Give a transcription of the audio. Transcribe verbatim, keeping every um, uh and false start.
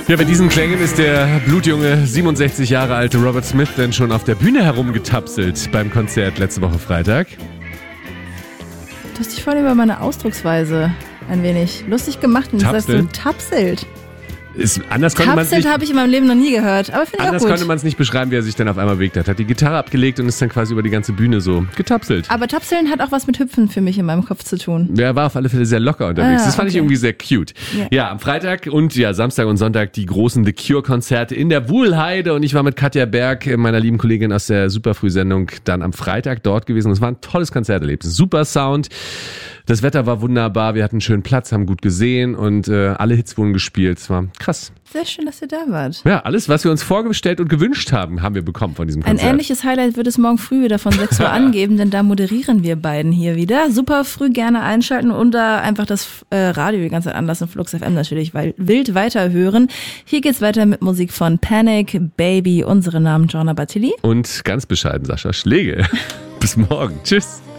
Ja, bei diesen Klängen ist der blutjunge, siebenundsechzig Jahre alte Robert Smith denn schon auf der Bühne herumgetapselt beim Konzert letzte Woche Freitag. Du hast dich vorhin über meine Ausdrucksweise ein wenig lustig gemacht und sagst du tapselt. Ist, anders konnte man Tapselt habe ich in meinem Leben noch nie gehört, aber finde ich auch gut. Anders konnte man es nicht beschreiben, wie er sich dann auf einmal bewegt hat. Hat die Gitarre abgelegt und ist dann quasi über die ganze Bühne so getapselt. Aber Tapseln hat auch was mit Hüpfen für mich in meinem Kopf zu tun. Ja, er war auf alle Fälle sehr locker unterwegs. Ah, das fand okay. ich irgendwie sehr cute. Ja. Ja, am Freitag und ja Samstag und Sonntag die großen The Cure-Konzerte in der Wuhlheide und ich war mit Katja Berg, meiner lieben Kollegin aus der Superfrüh-Sendung, dann am Freitag dort gewesen. Es war ein tolles Konzerterlebnis. Super Sound. Das Wetter war wunderbar, wir hatten einen schönen Platz, haben gut gesehen und äh, alle Hits wurden gespielt. Es war krass. Sehr schön, dass ihr da wart. Ja, alles, was wir uns vorgestellt und gewünscht haben, haben wir bekommen von diesem Ein Konzert. ähnliches Highlight wird es morgen früh wieder von sechs Uhr angeben, denn da moderieren wir beiden hier wieder. Super früh gerne einschalten und da einfach das äh, Radio die ganze Zeit anlassen, Flux F M natürlich, weil wild weiterhören. Hier geht's weiter mit Musik von Panic, Baby, unsere Namen Joanna Batili. Und ganz bescheiden Sascha Schlegel. Bis morgen. Tschüss.